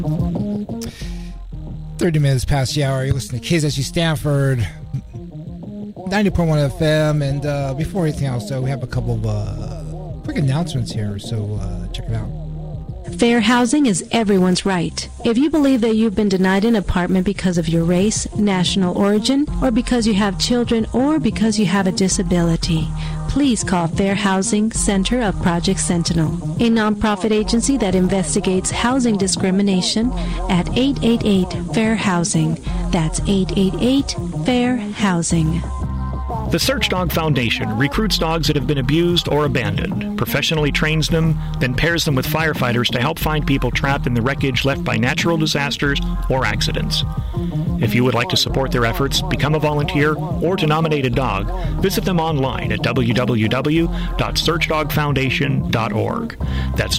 30 minutes past the hour. You're listening to KZSU Stanford, 90.1 FM. And before anything else, though, we have a couple of quick announcements here, so check it out. Fair housing is everyone's right. If you believe that you've been denied an apartment because of your race, national origin, or because you have children, or because you have a disability, please call Fair Housing Center of Project Sentinel, a nonprofit agency that investigates housing discrimination at 888-FAIR-HOUSING. That's 888-FAIR-HOUSING. The Search Dog Foundation recruits dogs that have been abused or abandoned, professionally trains them, then pairs them with firefighters to help find people trapped in the wreckage left by natural disasters or accidents. If you would like to support their efforts, become a volunteer, or to nominate a dog, visit them online at www.searchdogfoundation.org. That's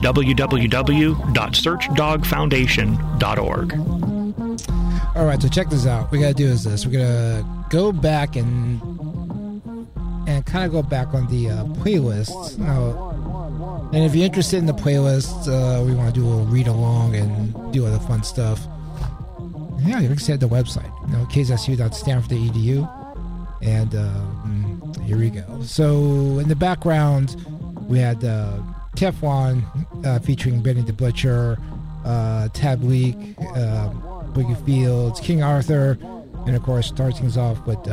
www.searchdogfoundation.org. All right, so check this out. What we got to do is this. We're going to go back and kind of go back on the playlists. And if you're interested in the playlist, we want to do a little read along and do other fun stuff. Yeah, you can see at the website, kzsu.stanford.edu. And here we go. So in the background, we had Teflon featuring Benny the Butcher, Tab Leak, Boogie Fields, King Arthur, and of course starts things off with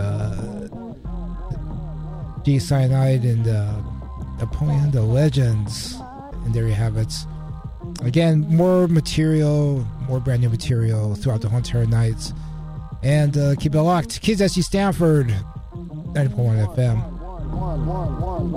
G Cyanide and Napoleon the Legends. And there you have it. Again, more material, more brand new material throughout the whole entire night. And keep it locked. KZSU Stanford, 90.1 FM.